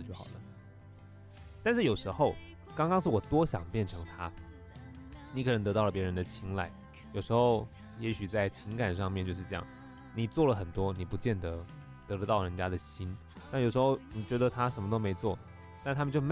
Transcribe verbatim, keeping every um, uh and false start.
就好了。但是有时候，刚刚是我多想变成他，你可能得到了别人的青睐。有时候，也许在情感上面就是这样，你做了很多，你不见得得得到人家的心。但有时候你觉得他什么都没做，但他们就